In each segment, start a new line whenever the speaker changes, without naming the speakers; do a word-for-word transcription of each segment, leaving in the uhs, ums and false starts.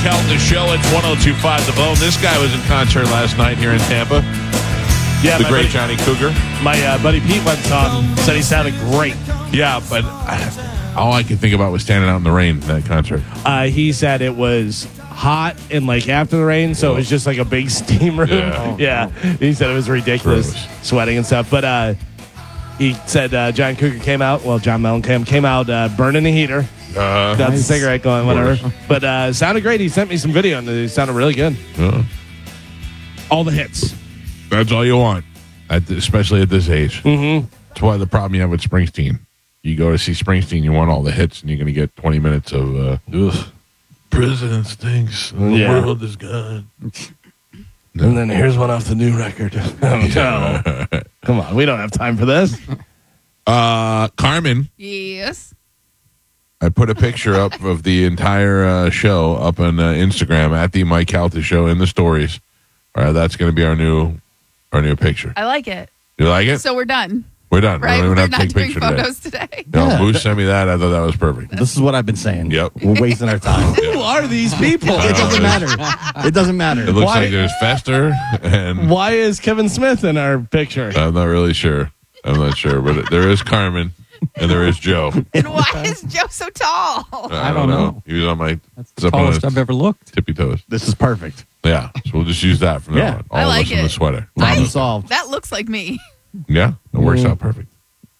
Calta Show. It's one oh two point five The Bone. This guy was in concert last night here in Tampa.
Yeah,
the
my
great
buddy,
Johnny Cougar.
My uh, buddy Pete went and saw him. Said he sounded great.
Yeah, but I, all I could think about was standing out in the rain at that concert.
Uh, he said it was hot and like after the rain, so it was just like a big steam room.
Yeah.
Yeah, he said it was ridiculous,
Gross.
sweating and stuff. But uh, he said uh, John Cougar came out. Well, John Mellencamp came out uh, burning the heater.
Uh,
Got the cigarette going, whatever.
course.
But uh, sounded great. He sent me some video and it sounded really good.
uh,
All the hits.
that's all you want, at the, especially at this age.
Mm-hmm.
That's why the problem you have with Springsteen. You go to see Springsteen, you want all the hits, and you're going to get twenty minutes of uh, ugh, president stinks, the
Yeah.
world is gone.
And then here's one off the new record. No. Come on, we don't have time for this.
Uh, Carmen,
Yes.
I put a picture up of the entire uh, show up on uh, Instagram at the Mike Calta Show in the stories. All right, that's going to be our new our new picture.
I like it.
You like it?
So we're done,
We're done.
right?
We don't
We're
even have to
not
take
doing
picture today.
photos today.
No,
Yeah.
Moose sent me that. I thought that was perfect.
This is what I've been saying.
Yep.
We're wasting our time.
Who are these people?
It doesn't matter. It doesn't matter.
It looks
Why-
like there's Fester, and
Why is Kevin Smith in our picture?
I'm not really sure. I'm not sure, but there is Carmen and there is Joe.
And why is Joe so tall?
I,
don't know.
He was on my
That's the
up on
tallest
his
I've ever looked.
tippy toes.
This is perfect.
Yeah, so we'll just use that from
Yeah.
now on. All
I
of
like
us in the
it.
sweater.
Problem
I-
solved.
That looks like me.
Yeah, it works
Mm.
out perfect.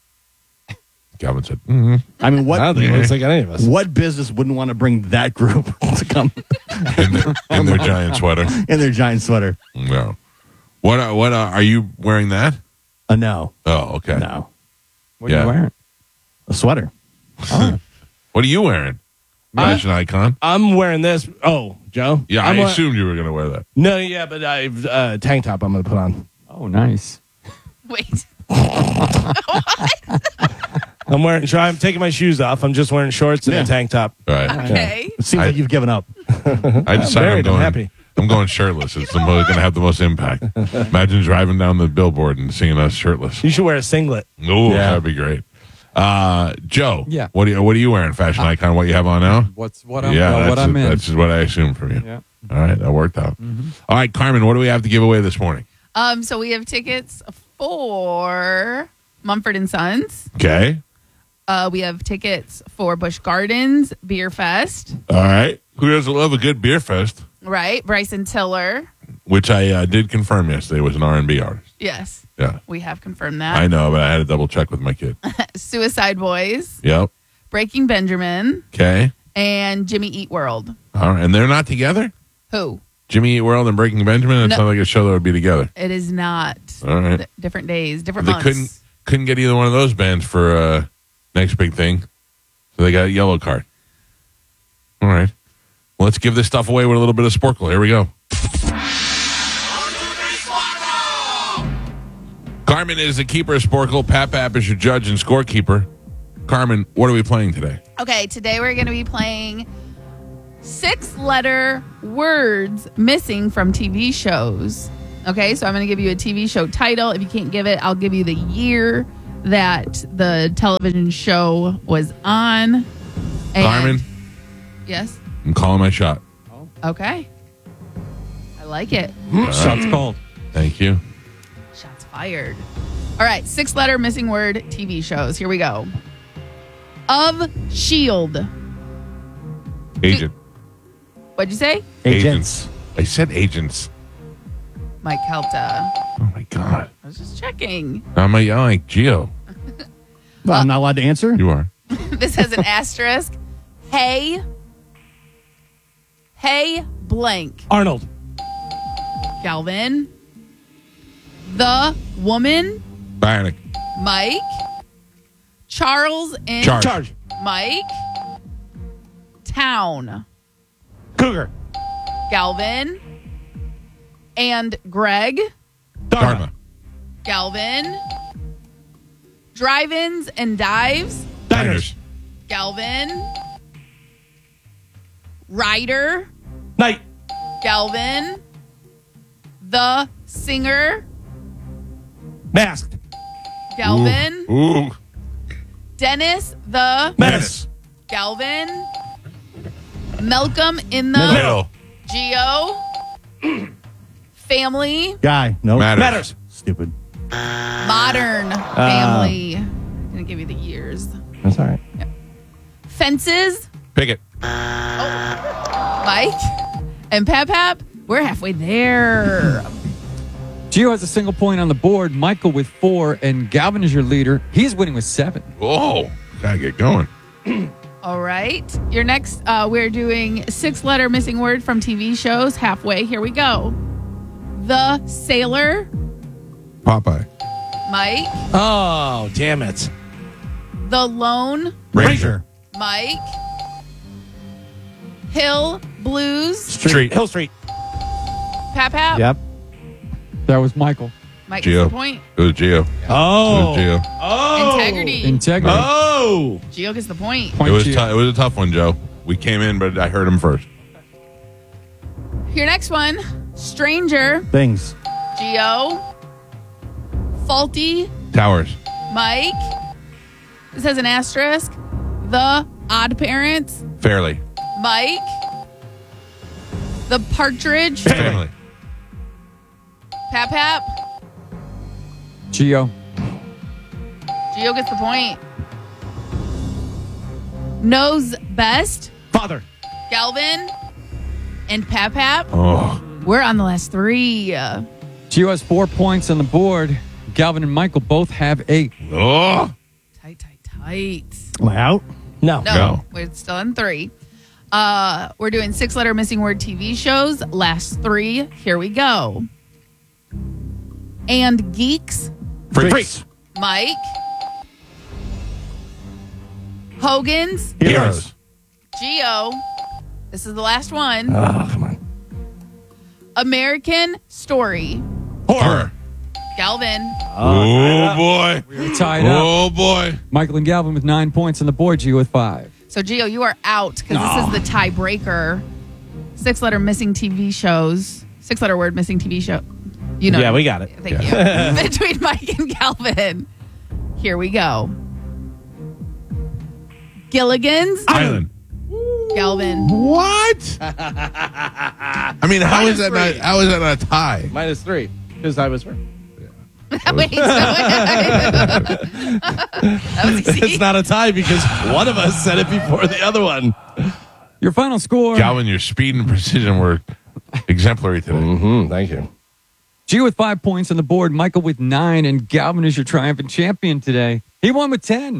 Calvin said, mm-hmm.
I mean,
I
what
don't think it looks like any of us.
what business wouldn't want to bring that group to come
in, their, in their giant sweater.
in their giant sweater?
No. What? Uh, what? Uh, are you wearing that?
Uh, no,
Oh, okay.
no,
What are
Yeah.
you wearing?
a sweater.
What are you wearing? Fashion icon.
I'm wearing this. Oh, Joe?
Yeah,
I'm
I
wa-
assumed you were going to wear that.
No, yeah, but I've uh, tank top I'm going to put on.
Oh, nice.
Wait.
I'm wearing, so I'm taking my shoes off. I'm just wearing shorts and
Yeah.
a tank top.
All right.
Okay.
It seems
I-
like you've given up.
I decided I'm
married, I'm
going.
happy.
I'm going shirtless. It's the most, going to have the most impact. Imagine driving down the billboard and seeing us shirtless.
You should wear a singlet.
Oh,
Yeah.
that'd be great. Uh, Joe.
Yeah.
What are you? What are you wearing? Fashion icon. What you have on now?
What's what I'm,
yeah,
uh,
that's,
what I'm in.
that's just what I assumed from you.
Yeah.
All right, that worked out.
Mm-hmm.
All right, Carmen. What do we have to give away this morning?
Um, so we have tickets for Mumford and Sons.
Okay.
Uh, we have tickets for Busch Gardens Beer Fest.
All right. Who doesn't love a good beer fest?
Right, Bryson Tiller.
Which I uh, did confirm yesterday was an R and B artist.
Yes,
Yeah.
we have confirmed that.
I know, but I had to double check with my kid.
Suicide Boys,
Yep.
Breaking Benjamin,
Okay.
and Jimmy Eat World.
All right. And they're not together?
Who?
Jimmy Eat World and Breaking Benjamin? It
No.
sounds like a show that would be together.
It is not.
All right.
Th- different days, different
They
months.
couldn't couldn't get either one of those bands for uh, next big thing. So they got a yellow card. All right. Well, let's give this stuff away with a little bit of Sporkle. Here we go. Carmen is the keeper of Sporkle. Pat Pap is your judge and scorekeeper. Carmen, what are we playing today?
Okay, today we're going to be playing six letter words missing from T V shows. Okay, so I'm going to give you a T V show title. If you can't give it, I'll give you the year that the television show was on. And-
Carmen,
Yes.
I'm calling my shot.
Okay. I like it.
Shots called.
Thank you.
Shots fired. All right, six letter missing word T V shows. Here we go. Of Shield.
Agent.
What'd you say?
Agents.
I said agents.
Mike Helta.
Oh, my God.
I was just checking.
I'm a, I'm like Geo.
Well, I'm not allowed to answer.
You are.
This has an asterisk. Hey. Hey blank.
Arnold.
Galvin. The woman.
Bionic.
Mike. Charles and
Charge.
Charge.
Mike. Town.
Cougar.
Galvin. And Greg.
Dharma.
Dharma.
Galvin. Drive-ins and dives.
Diners.
Galvin. Ryder.
Night.
Galvin. The singer.
Masked.
Galvin.
Ooh. Ooh.
Dennis the
Menace.
Galvin. Malcolm in the
Middle.
Geo. Family.
Guy. No.
Matters.
Matters.
Stupid.
Modern family. I'm going to give you the years.
That's all right.
Fences.
Pick it.
Mike. And Pap Pap. We're halfway there.
Gio has a single point on the board. Michael with four, and Galvin is your leader. He's winning with seven.
Whoa. Gotta get going.
All right. Your next, uh, we're doing six letter missing word from T V shows. Halfway. Here we go. The Sailor.
Popeye.
Mike.
Oh, damn it.
The Lone.
Ranger.
Mike. Hill Blues.
Street.
Hill Street.
Pap Pap.
Yep.
That was Michael.
Mike
Geo.
gets the point.
It was Geo.
Oh.
It was Geo.
Oh.
Integrity.
Integrity.
Oh.
Geo gets the point.
Point
It was,
Gio.
tou- it was a tough one, Joe. We came in, but I heard him first.
Your next one. Stranger.
Things.
Geo. Faulty.
Towers.
Mike. This has an asterisk. The Odd Parents.
Fairly.
Mike. The Partridge.
Family.
Pap Pap.
Gio.
Geo gets the point. Knows best.
Father.
Galvin. And Pap Pap.
Oh.
We're on the last three. Uh,
Gio has four points on the board. Galvin and Michael both have eight.
Oh.
tight, tight, tight.
Am I out?
No.
No,
Go.
we're still on three. Uh, we're doing six letter missing word T V shows. Last three. Here we go. And Geeks.
Freaks.
Freaks.
Mike. Hogan's.
Heroes.
Geo. This is the last one.
Oh, come on.
American Story.
Horror.
Galvin.
Oh, boy.
We're tied up.
Oh, boy.
Michael and Galvin with nine points on the board. Gio with five.
So, Geo, you are out because this is the tiebreaker. Six letter missing T V shows. Six letter word missing T V show. You know.
Yeah, we got it.
Thank you. Between Mike and Galvin. Here we go. Gilligan's.
Island.
Galvin.
What? I mean, how is that not?
three.
How is that not a tie?
Minus three. Because I was first.
Wait, so that was easy.
It's not a tie because one of us said it before the other one.
Your final score.
Galvin, your speed and precision were exemplary today.
Mm-hmm. Thank you.
Gio with five points on the board. Michael with nine. And Galvin is your triumphant champion today. He won with ten.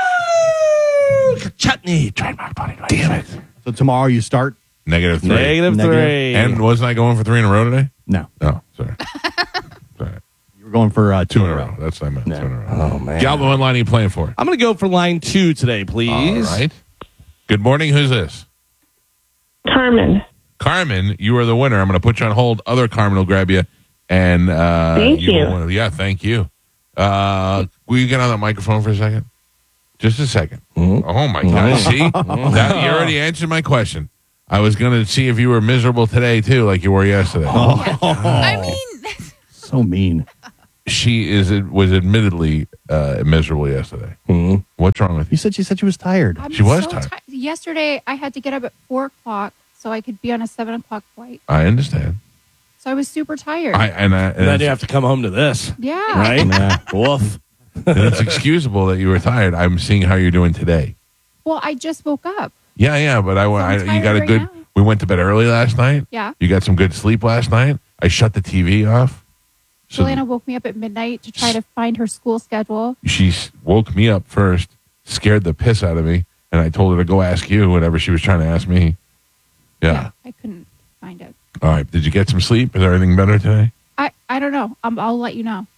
Chutney. Trademark body. Damn it.
So tomorrow you start?
Negative three.
Negative
Negative.
three.
And wasn't I going for three in a row today?
No.
No, sorry. sorry.
You were going for uh, two,
Two in a row. That's what I meant.
No.
Two in a row.
Oh, man.
Galvin, what line are you playing for?
I'm going to go for line two today, please.
All right. Good morning. Who's this?
Carmen.
Carmen, you are the winner. I'm going to put you on hold. Other Carmen will grab you. And uh,
Thank you.
will win. Yeah, thank you. Uh, will you get on that microphone for a second? Just a second.
Mhm.
Oh, my God. See? That, you already answered my question. I was going to see if you were miserable today, too, like you were yesterday.
I mean,
So mean.
She is was admittedly uh, miserable yesterday.
Mhm.
What's wrong with
You
you?
said she said she was tired.
I'm
She was
so
tired.
ti- Yesterday, I had to get up at four o'clock so I could be on a seven o'clock flight.
I understand.
So I was super tired.
I and, I, and,
And then you
it's,
have to come home to this.
yeah.
Right?
Nah.
Woof.
and it's excusable that you were tired. I'm seeing how you're doing today.
Well, I just woke up.
Yeah, yeah, but I, I
I'm
you got a
tired
good.
right now.
We went to bed early last night.
Yeah.
You got some good sleep last night. I shut the T V off. So
Joanna woke me up at midnight to try to find her school schedule.
she s- woke me up first, scared the piss out of me, and I told her to go ask you whatever she was trying to ask me. Yeah.
I couldn't find it.
All right. Did you get some sleep? Is everything better today?
I, I don't know. Um, I'll let you know.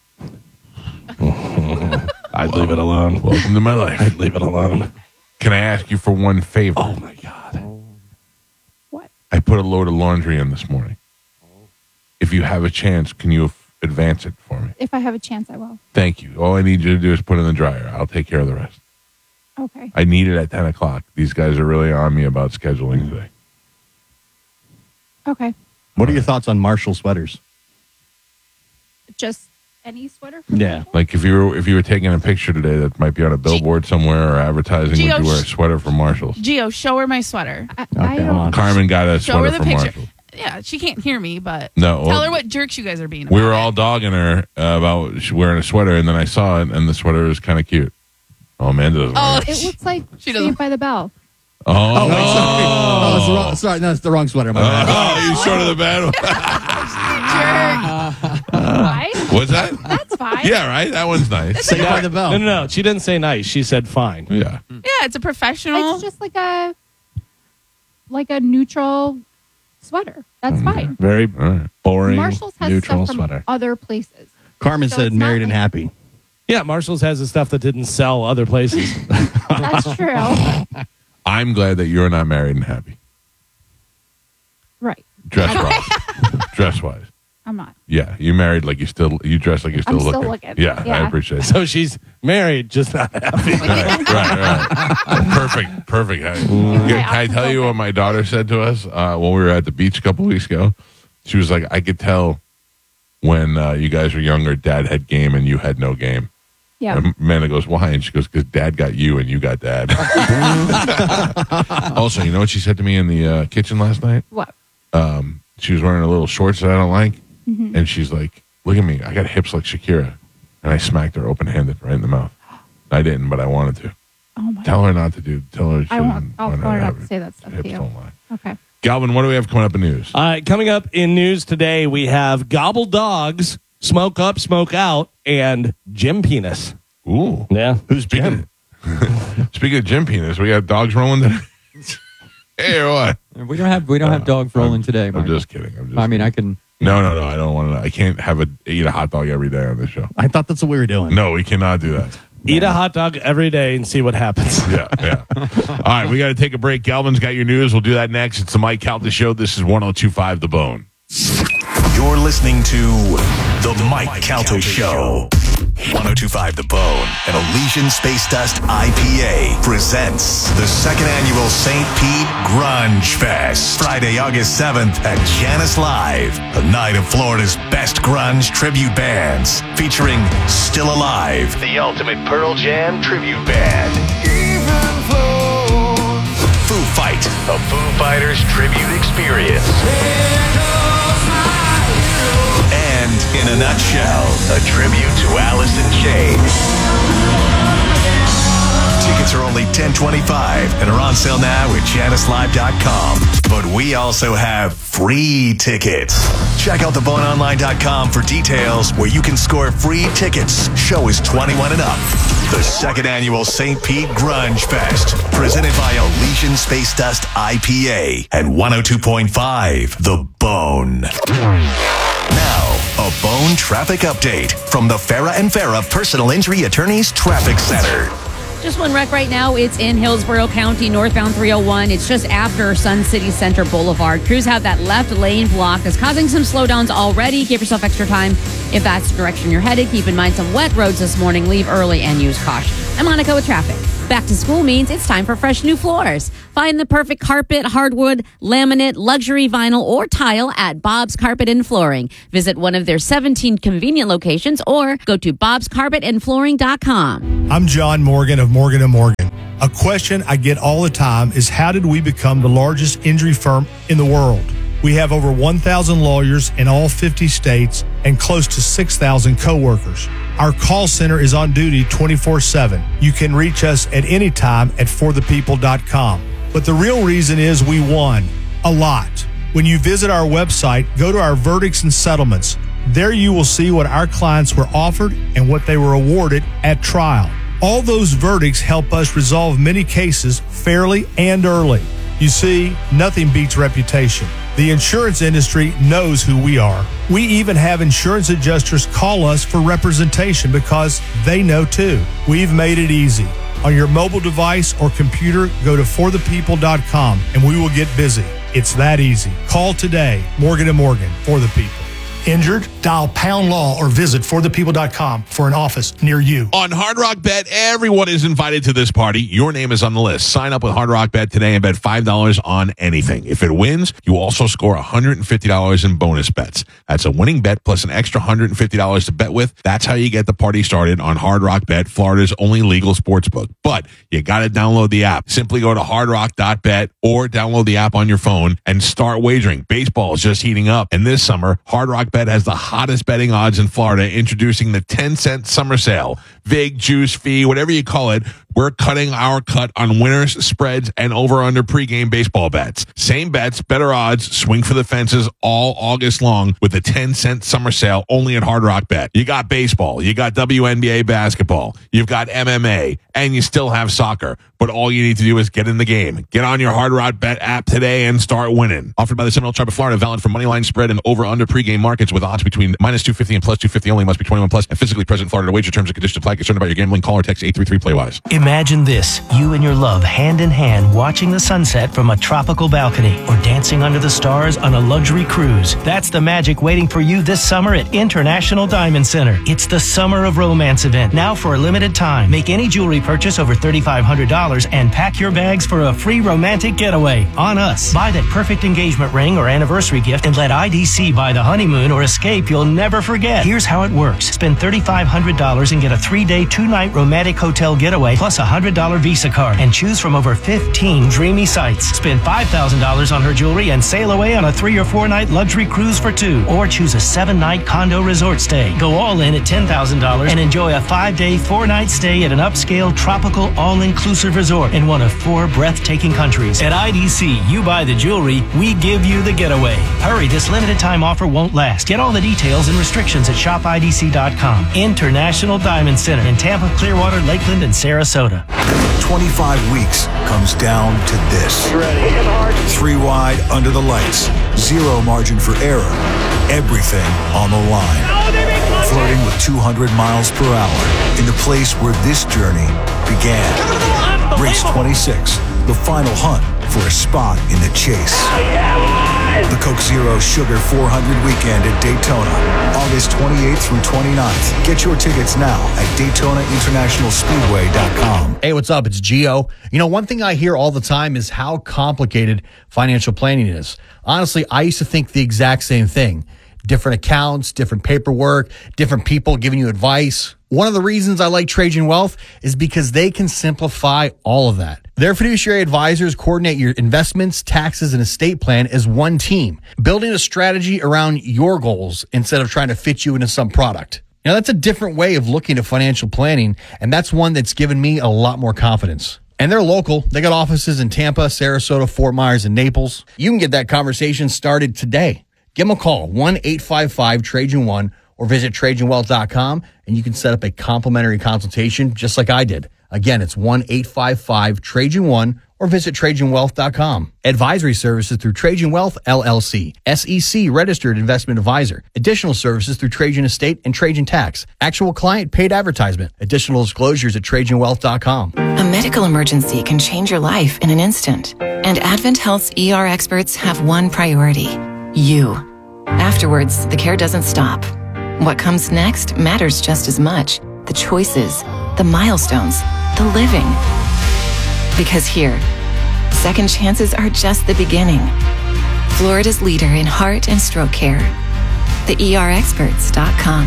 I'd leave it alone.
Welcome to my life.
I'd leave it alone.
Can I ask you for one favor?
Oh, my God.
What?
I put a load of laundry in this morning. If you have a chance, can you f- advance it for me?
If I have a chance, I will.
Thank you. All I need you to do is put it in the dryer. I'll take care of the rest.
Okay.
I need it at ten o'clock. These guys are really on me about scheduling today.
Okay.
What are your thoughts on Marshall sweaters?
Just any sweater? For
Yeah.
people?
Like if you were if you were taking a picture today that might be on a billboard somewhere or advertising,
Gio,
would you wear a
sh-
sweater from Marshalls?
Don't. Gio, show her my sweater.
I,
Okay,
I
hold
don't.
on.
Carmen got a
Show her
sweater
the
from
picture.
Marshalls.
yeah, she can't hear me, but
No,
tell
well,
her what jerks you guys are being.
We
about
were
it.
all dogging her uh, about sh- wearing a sweater, and then I saw it, and the sweater was kind of cute. Oh, Amanda doesn't.
Oh,
wear it.
It looks like
She doesn't-
Saved by the Bell.
Oh,
Oh, wait, sorry. Oh, it's the wrong, sorry, no, it's the wrong sweater. My bad.
oh, you sort of the bad one.
Jerk.
Fine.
What's that?
That's fine.
Yeah, right. That one's nice.
Saved by the Bell.
No, no, no. She didn't say nice. She said fine.
Yeah.
Yeah, it's a professional.
It's just like a like a neutral sweater. That's fine.
Very
All right.
boring,
Marshalls has
neutral
stuff from
sweater.
other places.
Carmen
So
said
it's not
married and
like-
happy.
Yeah, Marshalls has the stuff that didn't sell other places.
That's true.
I'm glad that you're not married and happy.
Right.
Dress wise. Dress wise.
I'm not.
Yeah, you married like you still you dress like you're still
I'm still
looking.
looking.
Yeah, I
Yeah.
appreciate it.
So she's married, just not happy.
right, right. Perfect, perfect. Can, can I tell you what my daughter said to us uh, when we were at the beach a couple weeks ago? She was like, "I could tell when uh, you guys were younger, Dad had game and you had no game."
Yeah.
And Amanda goes, "Why?" And she goes, "Because Dad got you and you got Dad." Also, you know what she said to me in the uh, kitchen last night?
What?
Um, she was wearing a little shorts that I don't like,
Mm-hmm.
and she's like, "Look at me, I got hips like Shakira," and I smacked her open-handed right in the mouth. I didn't, but I wanted to.
Oh my.
Tell her not to do. Tell her. She
I won't.
doesn't
I'll
want
tell her not
have
to
it.
say that stuff to
Hips
you.
don't lie.
Okay.
Galvin, what do we have coming up in news?
Uh, coming up in news today, we have Gobble Dogs, Smoke Up, Smoke Out, and Jim Penis.
Ooh,
Yeah.
Who's
speaking of, speaking of gym penis, we got dogs rolling today. Hey, or what?
We don't have we don't have dogs rolling today.
I'm
Michael.
just kidding. I'm just
I mean, I can.
No, no, no. I don't want to. I can't have a eat a hot dog every day on this show.
I thought that's what we were doing.
No, we cannot do that.
Eat a hot dog every day and see what happens.
Yeah, yeah. All right, we got to take a break. Galvin's got your news. We'll do that next. It's the Mike Calta Show. This is one oh two point five The Bone.
You're listening to The Mike Calta Show. one oh two point five The Bone and Elysian Space Dust I P A presents the second annual Saint Pete Grunge Fest. Friday, August seventh at Janice Live. A night of Florida's best grunge tribute bands featuring Still Alive, the ultimate Pearl Jam tribute band. Foo Fight, a Foo Fighters tribute experience. And in a nutshell, a tribute to Alice in Chains. Tickets are only ten twenty-five and are on sale now at janice live dot com. But we also have free tickets. Check out the bone online dot com for details where you can score free tickets. Show is twenty-one and up. The second annual Saint Pete Grunge Fest, presented by Elysian Space Dust I P A and one oh two point five The Bone. Now, a Bone traffic update from the Farah and Farah Personal Injury Attorneys Traffic Center.
Just one wreck right now. It's in Hillsborough County, northbound three oh one. It's just after Sun City Center Boulevard. Crews have that left lane blocked. It's causing some slowdowns already. Give yourself extra time if that's the direction you're headed. Keep in mind some wet roads this morning. Leave early and use caution. I'm Monica with traffic. Back to school means it's time for fresh new floors. Find the perfect carpet, hardwood, laminate, luxury vinyl, or tile at Bob's Carpet and Flooring. Visit one of their seventeen convenient locations or go to bobs carpet and flooring dot com.
I'm John Morgan of Morgan and Morgan. A question I get all the time is how did we become the largest injury firm in the world? We have over one thousand lawyers in all fifty states and close to six thousand coworkers. Our call center is on duty twenty-four seven. You can reach us at any time at for the people dot com. But the real reason is we won a lot. When you visit our website, go to our verdicts and settlements. There you will see what our clients were offered and what they were awarded at trial. All those verdicts help us resolve many cases fairly and early. You see, nothing beats reputation. The insurance industry knows who we are. We even have insurance adjusters call us for representation because they know too. We've made it easy. On your mobile device or computer, go to for the people dot com and we will get busy. It's that easy. Call today. Morgan and Morgan, for the people. Injured? Dial Pound Law or visit for the people dot com for an office near you.
On Hard Rock Bet, everyone is invited to this party. Your name is on the list. Sign up with Hard Rock Bet today and bet five dollars on anything. If it wins, you also score one hundred fifty dollars in bonus bets. That's a winning bet plus an extra one hundred fifty dollars to bet with. That's how you get the party started on Hard Rock Bet, Florida's only legal sports book. But you got to download the app. Simply go to hard rock dot bet or download the app on your phone and start wagering. Baseball is just heating up. And this summer, Hard Rock Bet has the hottest betting odds in Florida, introducing the ten cent summer sale. Vig, juice, fee, whatever you call it, we're cutting our cut on winners, spreads, and over-under pregame baseball bets. Same bets, better odds, swing for the fences all August long with the ten cent summer sale only at Hard Rock Bet. You got baseball, you got W N B A basketball, you've got M M A, and you still have soccer. But all you need to do is get in the game. Get on your Hard Rock Bet app today and start winning. Offered by the Seminole Tribe of Florida, valid for moneyline spread and over-under pregame markets with odds between minus two fifty and plus two fifty only. Must be twenty-one plus and physically present in Florida to wager. Terms and conditions apply. Concerned about your gambling? Call or text eight three three play wise.
Imagine this, you and your love hand in hand watching the sunset from a tropical balcony or dancing under the stars on a luxury cruise. That's the magic waiting for you this summer at International Diamond Center. It's the Summer of Romance event, now for a limited time. Make any jewelry purchase over three thousand five hundred dollars and pack your bags for a free romantic getaway on us. Buy that perfect engagement ring or anniversary gift and let I D C buy the honeymoon or escape you'll never forget. Here's how it works. Spend three thousand five hundred dollars and get a three-day, two-night romantic hotel getaway plus a one hundred dollars Visa card and choose from over fifteen dreamy sites. Spend five thousand dollars on her jewelry and sail away on a three or four-night luxury cruise for two. Or choose a seven-night condo resort stay. Go all in at ten thousand dollars and enjoy a five-day, four-night stay at an upscale, tropical, all-inclusive resort in one of four breathtaking countries. At I D C, you buy the jewelry, we give you the getaway. Hurry, this limited time offer won't last. Get all the details and restrictions at shop I D C dot com. International Diamond Center in Tampa, Clearwater, Lakeland, and Sarasota.
twenty-five weeks comes down to this. Three wide under the lights. Zero margin for error. Everything on the line. Flirting with two hundred miles per hour in the place where this journey began. Race twenty-six, the final hunt for a spot in the chase. The Coke Zero Sugar four hundred weekend at Daytona, August twenty-eighth through twenty-ninth. Get your tickets now at Daytona International Speedway dot com.
Hey, what's up? It's Gio. You know, one thing I hear all the time is how complicated financial planning is. Honestly, I used to think the exact same thing. Different accounts, different paperwork, different people giving you advice. One of the reasons I like Trajan Wealth is because they can simplify all of that. Their fiduciary advisors coordinate your investments, taxes, and estate plan as one team, building a strategy around your goals instead of trying to fit you into some product. Now, that's a different way of looking at financial planning, and that's one that's given me a lot more confidence. And they're local. They got offices in Tampa, Sarasota, Fort Myers, and Naples. You can get that conversation started today. Give them a call, one eight five five Trajan one, or visit Trajan Wealth dot com, and you can set up a complimentary consultation just like I did. Again, it's one eight five five Trajan one, or visit Trajan Wealth dot com. Advisory services through Trajan Wealth, L L C, S E C registered investment advisor. Additional services through Trajan Estate and Trajan Tax. Actual client paid advertisement. Additional disclosures at Trajan Wealth dot com.
A medical emergency can change your life in an instant. And Advent Health's E R experts have one priority: you. Afterwards, the care doesn't stop. What comes next matters just as much. The choices, the milestones, the living. Because here, second chances are just the beginning. Florida's leader in heart and stroke care. the E R experts dot com.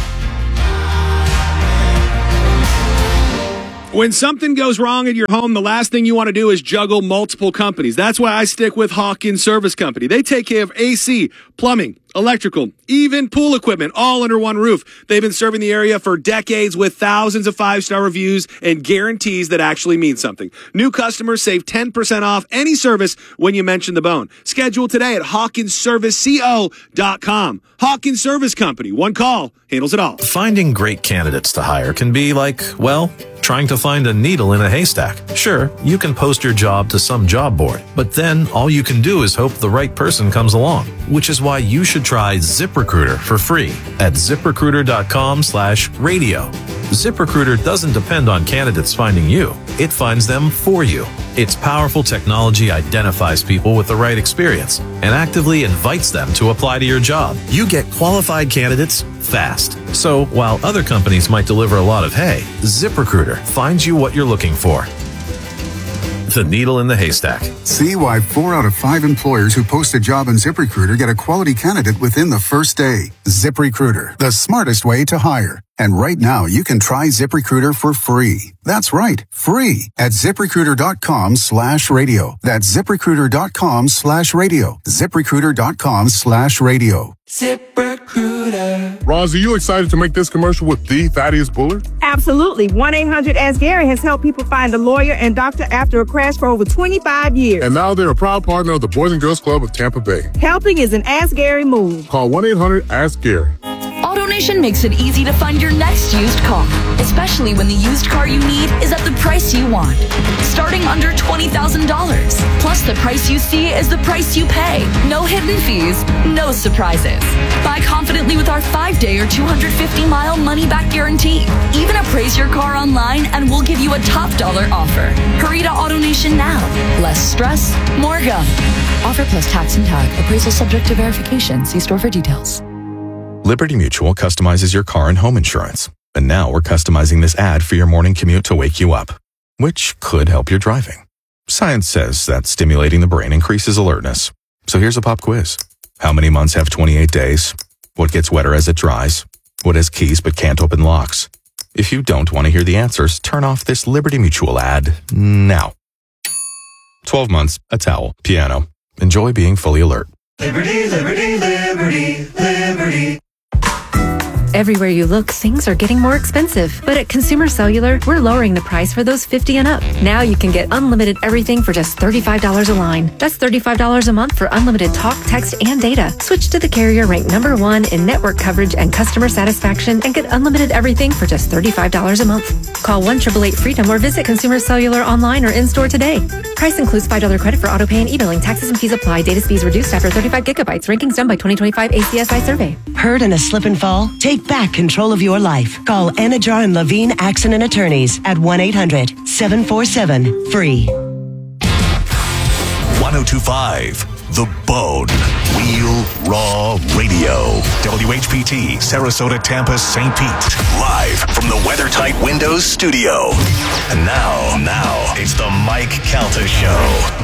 When something goes wrong at your home, the last thing you want to do is juggle multiple companies. That's why I stick with Hawkins Service Company. They take care of A C, plumbing, electrical, even pool equipment, all under one roof. They've been serving the area for decades with thousands of five-star reviews and guarantees that actually mean something. New customers save ten percent off any service when you mention the bone. Schedule today at Hawkins Service Co dot com. Hawkins Service Company. One call handles it all.
Finding great candidates to hire can be like, well, trying to find a needle in a haystack. Sure, you can post your job to some job board, but then all you can do is hope the right person comes along, which is why you should try ZipRecruiter for free at ZipRecruiter dot com slash radio. ZipRecruiter doesn't depend on candidates finding you. It finds them for you. Its powerful technology identifies people with the right experience and actively invites them to apply to your job. You get qualified candidates fast. So while other companies might deliver a lot of hay, ZipRecruiter finds you what you're looking for. The needle in the haystack.
See why four out of five employers who post a job on ZipRecruiter get a quality candidate within the first day. ZipRecruiter, the smartest way to hire. And right now, you can try ZipRecruiter for free. That's right, free at ZipRecruiter.com slash radio. That's ZipRecruiter.com slash radio. ZipRecruiter.com slash radio.
ZipRecruiter. Roz, are you excited to make this commercial with the Thaddeus Bullard?
Absolutely. one eight hundred ask Gary has helped people find a lawyer and doctor after a crash for over twenty-five years.
And now they're a proud partner of the Boys and Girls Club of Tampa Bay.
Helping is an Ask Gary move.
Call one eight hundred ask Gary.
AutoNation makes it easy to find your next used car, especially when the used car you need is at the price you want. Starting under twenty thousand dollars. Plus, the price you see is the price you pay. No hidden fees, no surprises. Buy confidently with our five-day or two hundred fifty mile money-back guarantee. Even appraise your car online and we'll give you a top dollar offer. Hurry to AutoNation now. Less stress, more go. Offer plus tax and tag. Appraisal subject to verification. See store for details.
Liberty Mutual customizes your car and home insurance. And now we're customizing this ad for your morning commute to wake you up, which could help your driving. Science says that stimulating the brain increases alertness. So here's a pop quiz. How many months have twenty-eight days? What gets wetter as it dries? What has keys but can't open locks? If you don't want to hear the answers, turn off this Liberty Mutual ad now. twelve months, a towel, piano. Enjoy being fully alert.
Liberty, liberty, liberty, liberty.
Everywhere you look, things are getting more expensive. But at Consumer Cellular, we're lowering the price for those fifty and up. Now you can get unlimited everything for just thirty-five dollars a line. That's thirty-five dollars a month for unlimited talk, text, and data. Switch to the carrier ranked number one in network coverage and customer satisfaction and get unlimited everything for just thirty-five dollars a month. Call one eight eight eight freedom or visit Consumer Cellular online or in-store today. Price includes five dollars credit for auto pay and e-billing. Taxes and fees apply. Data speeds reduced after thirty-five gigabytes. Rankings done by twenty twenty-five A C S I survey.
Hurt in a slip and fall? Take back control of your life. Call Anajar and Levine Accident Attorneys at one eight hundred seven four seven free.
one oh two point five The Bone. Wheel Raw Radio. W H P T, Sarasota, Tampa, Saint Pete. Live from the WeatherTight Windows studio. And now, now, it's the Mike Calta Show.